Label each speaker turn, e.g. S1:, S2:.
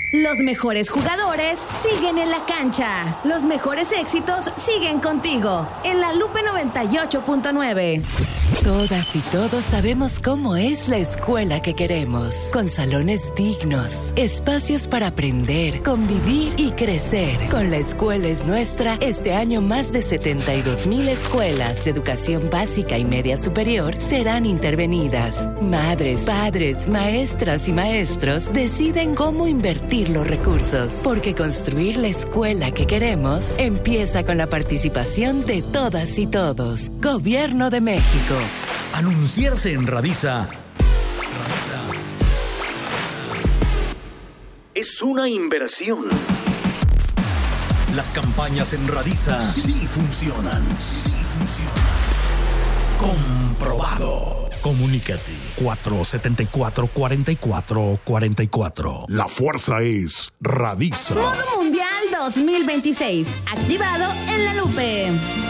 S1: Los mejores jugadores siguen en la cancha. Los mejores éxitos siguen contigo. En La Lupe 98.9.
S2: Todas y todos sabemos cómo es la escuela que queremos. Con salones dignos, espacios para aprender, convivir y crecer. Con La Escuela es Nuestra, este año más de 72,000 escuelas de educación básica y media superior serán intervenidas. Madres, padres, maestras y maestros deciden cómo invertir los recursos, porque construir la escuela que queremos empieza con la participación de todas y todos. Gobierno de México.
S3: Anunciarse en Radisa es una inversión. Las campañas en Radisa sí funcionan. Comprobado. Comunícate 474-4444.
S4: La fuerza es Radisa.
S1: Modo Mundial 2026. Activado en La Lupe.